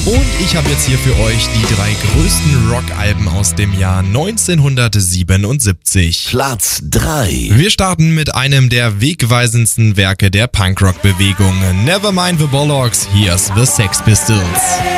Und ich habe jetzt hier für euch die 3 größten Rockalben aus dem Jahr 1977. Platz 3. Wir starten mit einem der wegweisendsten Werke der Punkrock-Bewegung. Nevermind the Bollocks, here's the Sex Pistols.